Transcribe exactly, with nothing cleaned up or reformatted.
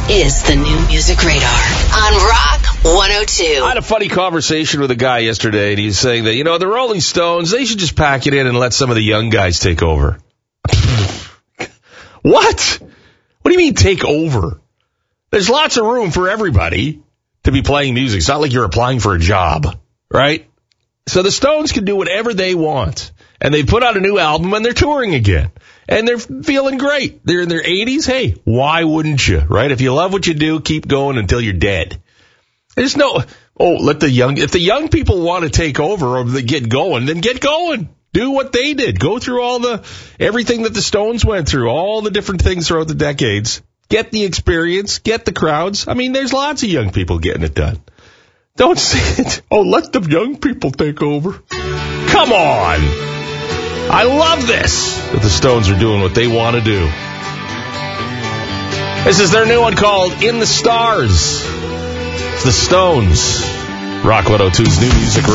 is the New Music Radar on Rock one oh two. I had a funny conversation with a guy yesterday, and he's saying that, you know, the Rolling Stones, they should just pack it in and let some of the young guys take over. What? What do you mean take over? There's lots of room for everybody to be playing music. It's not like you're applying for a job, right? So the Stones can do whatever they want. And they put out a new album and they're touring again. And they're feeling great. They're in their eighties. Hey, why wouldn't you, right? If you love what you do, keep going until you're dead. There's no, oh, let the young, if the young people want to take over or they get going, then get going. Do what they did. Go through all the, everything that the Stones went through, all the different things throughout the decades. Get the experience, get the crowds. I mean, there's lots of young people getting it done. Don't say it. Oh, let the young people take over. Come on. I love this, that the Stones are doing what they want to do. This is their new one called In the Stars. It's the Stones. Rock one oh two's New Music Radio.